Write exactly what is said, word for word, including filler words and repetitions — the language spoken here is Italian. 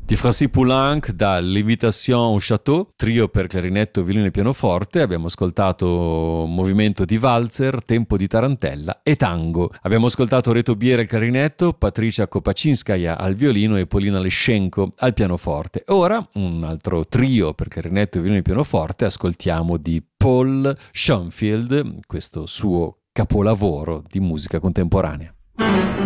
Di Francis Poulenc da L'Invitation au Château, trio per clarinetto, violino e pianoforte. Abbiamo ascoltato movimento di valzer, tempo di tarantella e tango. Abbiamo ascoltato Reto Bier al clarinetto, Patricia Kopaczynskaja al violino e Polina Leschenko al pianoforte. Ora un altro trio per clarinetto, violino e pianoforte. Ascoltiamo di Paul Schoenfield questo suo capolavoro di musica contemporanea.